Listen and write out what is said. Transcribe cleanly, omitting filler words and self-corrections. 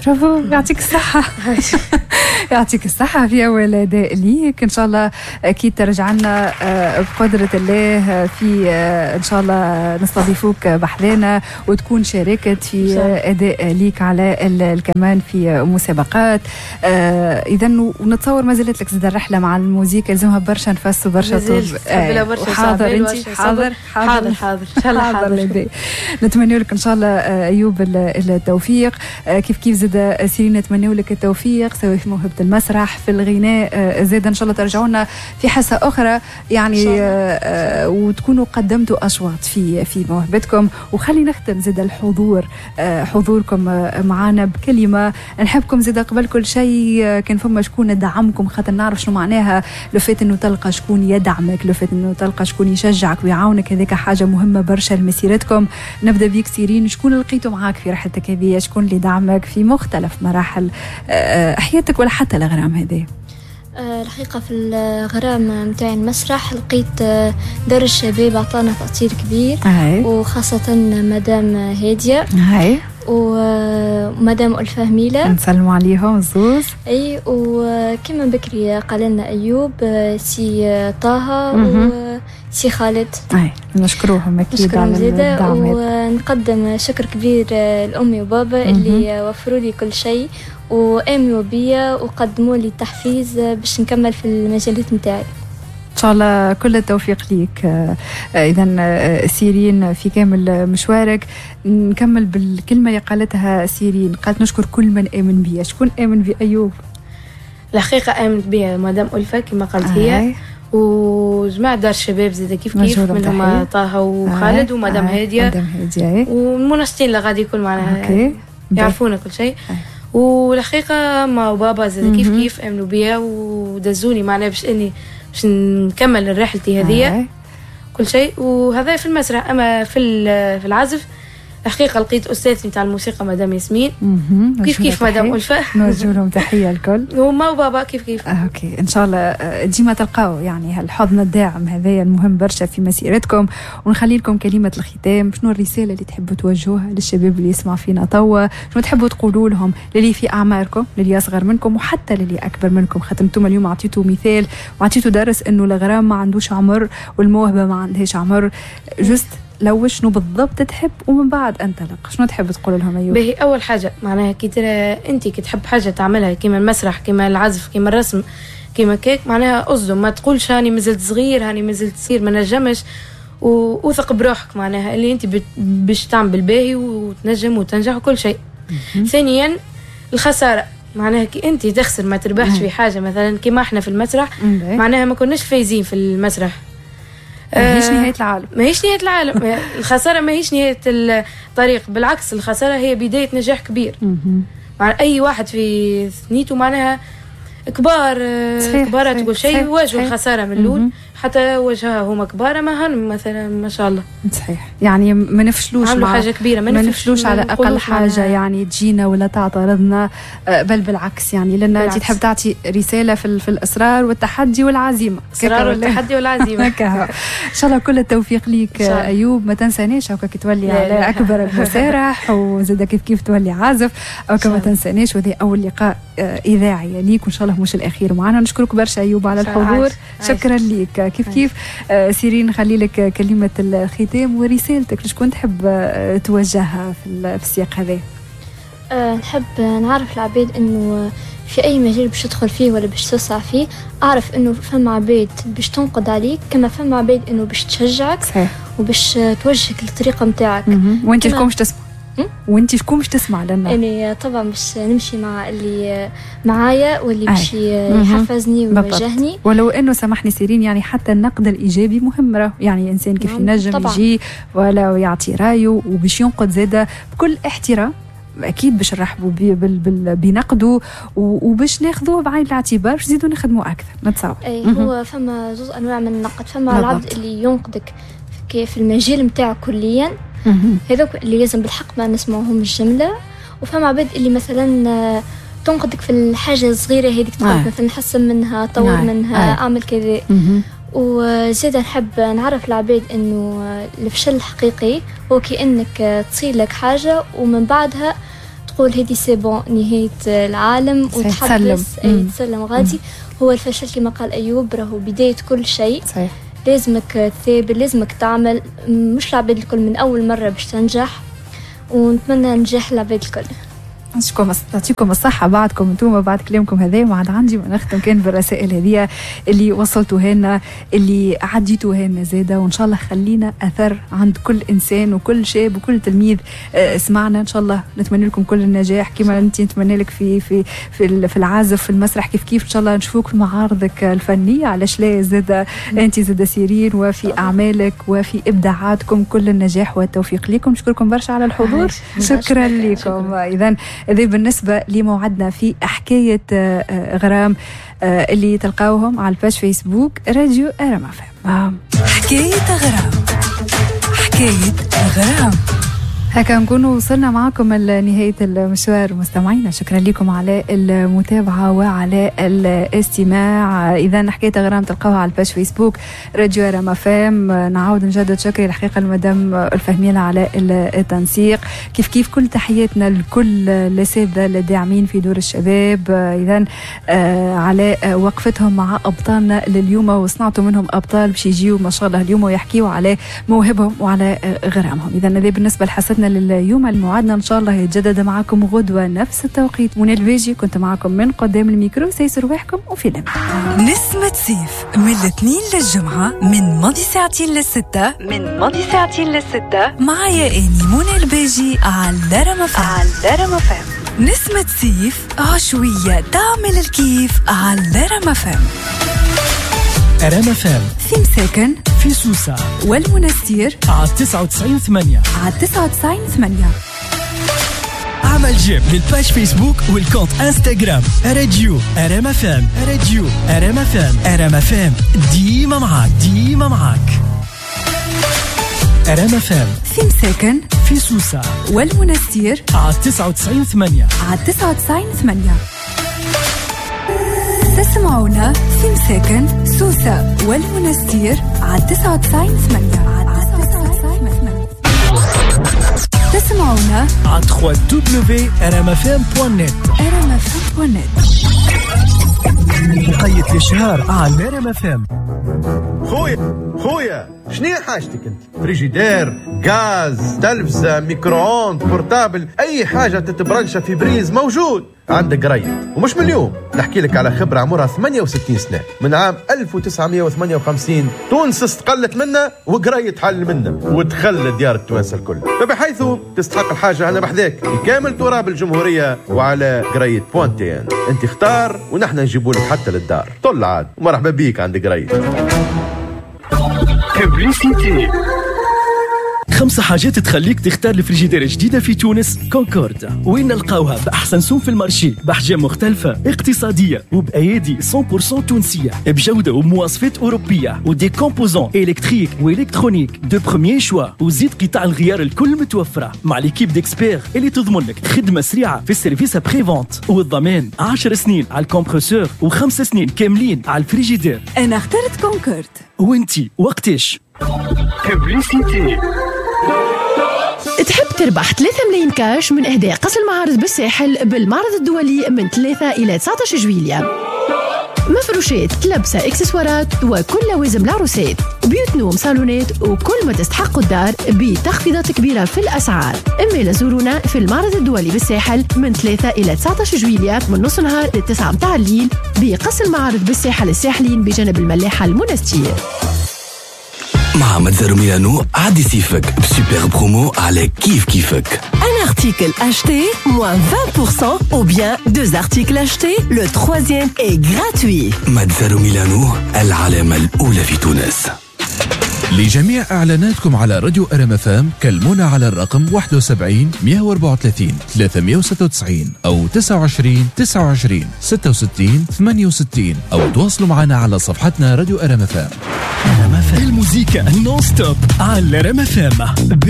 برافو، يعطيك الصحة. يعطيك الصحة في أول أداء ليك. إن شاء الله أكيد ترجع لنا بقدرة الله في إن شاء الله نستضيفوك بحذانا وتكون شاركت في أداء ليك على الكمان في مسابقات. إذا ونتصور ما زالت لك زاد الرحلة مع الموسيقى يلزمها برشا نفس وبرشا طول. حاضر أنت حاضر إن شاء الله حاضر. نتمنى لك إن شاء الله أيوب التوفيق. كيف زاد سيرين نتمنى لك التوفيق سواء في موهبة المسرح في الغناء زاد إن شاء الله ترجعونا في حصة أخرى يعني وتكونوا قدمتوا أشواط في موهبتكم. وخلي نختم زاد الحضور حضوركم معنا بكلمة نحبكم زاد قبل كل شيء كان فما شكون دعمكم خاطر نعرف شنو معناها لو فات إنه تلقى شكون يدعمك لو فات إنه تلقى شكون يشجعك ويعاونك هذيك حاجة مهمة برشا لمسيرتكم. نبدأ بيك سيرين، شكون لقيتوا معاك في رحلتك هذه؟ شكون اللي دعمك في مختلف مراحل حياتك ولا حتى الأغرام هذه؟ الحقيقة في الغرام متاعي المسرح لقيت دار الشباب أعطانا تأثير كبير وخاصة مدام هادية ومدام ألفة ميلة نسلموا عليهم زوز. أي وكما بكري قال لنا أيوب سي طه وسي خالد. نشكروهم أكيد على الدعم. ونقدم شكر كبير لأمي وبابا اللي وفروا لي كل شيء وآمنوا بيا وقدموا لي التحفيز باش نكمل في المجالات متاعي. إن شاء الله كل التوفيق ليك. إذا سيرين في كامل مشوارك نكمل بالكلمة اللي قالتها سيرين، قالت نشكر كل من آمن بيا. شكون آمن بي أيوب؟ الحقيقة آمنت بيا مدام ألفة كما قالت هي وجماعة دار الشباب زي كيف منهم طه وخالد ومدام هادية والمنشطين اللي غادي يكون معنا يعرفونا كل شيء. والحقيقة ما وبابا زي كيف آمنوا بيا ودزوني معنا باش نكمل رحلتي هذه كل شيء. وهذا في المسرح. أما في العزف الحقيقة لقيت أستاذتي متاع الموسيقى مدام ياسمين كيف مدام ألفة نوجه لهم تحية الكل وما وبابا كيف أوكي. إن شاء الله ديما تلقاو يعني هالحضن الداعم هذايا المهم برشا في مسيرتكم. ونخلي لكم كلمة الختام، شنو الرسالة اللي تحبوا توجهوها للشباب اللي يسمع فينا توا؟ شنو تحبوا تقولوا لهم للي في أعماركم للي أصغر منكم وحتى للي أكبر منكم؟ ختمتم اليوم عطيتوا مثال وعطيتوا درس إنه الغرام ما عندوش عمر والموهبة ما عندهاش عمر. جست لو شنو بالضبط تحب ومن بعد انطلق شنو تحب تقول لهم أيوب؟ باهي أول حاجة معناها كي ترى أنت كي تحب حاجة تعملها كيما المسرح كيما العزف كيما الرسم كيما كيك معناها أصدم ما تقولش هاني مازلت صغير هاني مازلت تصير ما نجمش وثق بروحك معناها اللي أنت باش تعمل بالباهي وتنجم وتنجح وكل شيء. ثانيا الخسارة معناها كي أنت تخسر ما تربحش في حاجة مثلا كيما احنا في المسرح معناها ما كناش فايزين في المسرح ماهيش نهاية العالم. ماهيش نهاية العالم. الخسارة ماهيش نهاية الطريق، بالعكس الخسارة هي بداية نجاح كبير. مع أي واحد في ثنيته معناها كبار تقول شيء واجهوا الخسارة من الأول حتى وجهها هما كبار ما هن مثلا ما شاء الله. صحيح يعني ما نفشلوش عملوا حاجة كبيرة ما نفشلوش على أقل حاجة يعني تجينا ولا تعترضنا بل بالعكس يعني لأن أنت تحب تعطي رسالة في الإصرار والتحدي والعزيمة. إصرار والتحدي والعزيمة. إن شاء الله كل التوفيق ليك أيوب. ما تنسانيش أو كي تولي على أكبر المسارح وزيدا كيف تولي عازف أو كما تنسانيش وذي أول لقاء إذاعي ليك وإن شاء الله مش الأخير معنا. نشكرك برشا أيوب على الحضور. شكرا ليك. كيف سيرين نخلي لك كلمة الختام ورسالتك لشكون تحب توجهها في السياق هذا؟ نحب نعرف العباد إنه في أي مجال باش تدخل فيه ولا باش تسعى فيه أعرف إنه فما عباد باش تنقد عليك كما فما عباد إنه باش تشجعك وباش توجهك للطريقة متاعك. وأنت شكون باش تسمع؟ وانتي شكون باش تسمع لنا؟ يعني طبعا باش نمشي مع اللي معايا واللي باش يحفزني ويوجهني. ولو انه سامحني سيرين يعني حتى النقد الايجابي مهم يعني انسان كيف ينجم طبعاً. يجي ولا يعطي رايه وباش ينقد زاده بكل احترام اكيد باش نرحبوا بنقده وباش ناخذوه بعين الاعتبار باش نزيدوا نخدموا اكثر نتصور. هو فما زوج انواع من النقد. فما العبد اللي ينقدك في المجال نتاعو كليا هذوك اللي لازم بالحق ما نسمعهم الجملة. وفما عباد اللي مثلا تنقدك في الحاجة الصغيرة هذيك تقول مثلا حسن منها طور منها أعمل كذا. وزيدا نحب نعرف العباد إنه الفشل الحقيقي هو كأنك تصير لك حاجة ومن بعدها تقول هذه سي بون نهاية العالم وتحبس تسلم غادي. هو الفشل كما قال أيوب راهو بداية كل شيء. صحيح. لازمك ثابت، لازمك تعمل، مش العباد الكل من أول مرة باش تنجح، ونتمنى نجاح العباد الكل. يعطيكم الصحة بعدكم انتم بعد كلامكم هذا. وعد عندي ونختم كان بالرسائل هذه اللي وصلتوها لنا اللي عديتوها لنا زاده، وان شاء الله خلينا اثر عند كل انسان وكل شاب وكل تلميذ سمعنا. ان شاء الله نتمنى لكم كل النجاح كما انت نتمنى لك في العازف في المسرح كيف ان شاء الله نشوفوك في معارضك الفنيه. علاش لا زاده انت زاده سيرين وفي اعمالك وفي ابداعاتكم كل النجاح والتوفيق لكم. نشكركم برشا على الحضور. شكرا لكم. اذا هذا بالنسبة لموعدنا في حكاية غرام اللي تلقاوهم على الباج فيسبوك راديو RMA FM. حكاية غرام. حكاية غرام. هكا نكونوا وصلنا معكم لنهاية المشوار مستمعينا. شكرا لكم على المتابعة وعلى الاستماع. إذا حكاية غرام تلقاوها على الباج فيسبوك راديو RMA FM. نعاود نجدد شكري الحقيقة المدام الفهميلة على التنسيق. كيف كل تحياتنا لكل الأساتذة الداعمين في دور الشباب إذا على وقفتهم مع أبطالنا لليوم، وصنعتوا منهم أبطال باش يجيوا ما شاء الله اليوم ويحكيوا على موهبهم وعلى غرامهم. إذا هذا بالنسبة لحصتنا لليوم. الموعدنا ان شاء الله يتجدد معكم غدوه نفس التوقيت. منى البيجي كنت معكم من قدام الميكرو. سيسر رواحكم وفي الأمان. نسمة صيف من الاثنين للجمعة من ماضي ساعتين للستة معايا اني منى البيجي على RMA FM. نسمة صيف عشوية تعمل الكيف على RMA FM. RMA FM في مساكن في سوسة والمنستير على 99.8 عمل جيم للباج فيسبوك والكونت انستغرام راديو RMA FM. RMA FM ديما معاك. RMA FM في مساكن في سوسة والمنستير على 99.8 تسمعونا في مساكن سوسة والمنستير على 99.8. تسمعونا على www.rmafm.net. حقية الإشهار على RMA FM. خويا شنو حاجتك انت؟ فريجيدير، غاز، تلفزة، ميكرووند، بورتابل، اي حاجه تتبرنشها في بريز موجود عندك قريت. ومش من اليوم، نحكي لك على خبره عمرها 68 سنه. من عام 1958 تونس استقلت منا وقريت حل منا ودخل ديار التوانسه الكل. فبحيث تستحق الحاجه انا بحذاك كامل تراب الجمهوريه وعلى قريت بوانتين. انت اختار ونحن نجيبوا لك حتى للدار. طل عاد ومرحبا بيك عند قريت. ببليسيتي 5 حاجات تخليك تختار الفريجيدير جديدة في تونس كونكورد. وين نلقاوها؟ بأحسن سوم في المارشي، بأحجام مختلفة، اقتصادية وبأيادي 100% تونسية، بجودة ومواصفات أوروبية، ودي كومبوزون إلكتريك وإلكترونيك دو بروميير شوا، وزيد قطع الغيار الكل متوفرة مع ليكيب ديكسبير اللي تضمن لك خدمة سريعة في السيرفيس ابري فونت، والضمان 10 سنين على الكمبرسور و5 سنين كاملين على الفريجيدير. أنا اخترت كونكورد. وانتي وقتاش؟ ببليسيتي. تحب تربح 3 ملايين كاش من إهداء قصر المعارض بالساحل بالمعرض الدولي من 3 إلى 19 جويلية. مفروشات، لبسة، إكسسوارات وكل لوازم العروسات، بيوت نوم، صالونات وكل ما تستحق الدار بتخفيضات كبيرة في الأسعار. إما زورونا في المعرض الدولي بالساحل من 3 إلى 19 جويلية من نص نهار ل9 متاع الليل بقصر المعارض بالساحل الساحلين بجانب الملاحة المنستير. مع متزارو ميلانو عدي صيفك بسوبر برومو على كيفك. Un article acheté, moins 20%, ou bien 2 articles achetés, le 3e est gratuit. متزارو ميلانو العلامة الأولى في تونس. لجميع إعلاناتكم على راديو RMA FM كلمونا على الرقم 71 134 396 أو 29 29 66 68 أو تواصلوا معنا على صفحتنا راديو RMA FM. الموسيقى نون ستوب على RMA FM.